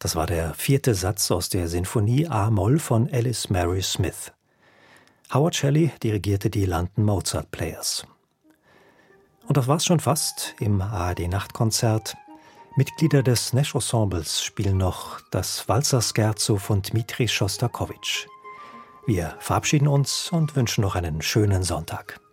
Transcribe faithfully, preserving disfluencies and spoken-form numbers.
Das war der vierte Satz aus der Sinfonie A-Moll von Alice Mary Smith. Howard Shelley dirigierte die London Mozart Players. Und das war's schon fast im A R D-Nachtkonzert. Mitglieder des Nash Ensembles spielen noch das Walzer-Scherzo von Dmitri Schostakowitsch. Wir verabschieden uns und wünschen noch einen schönen Sonntag.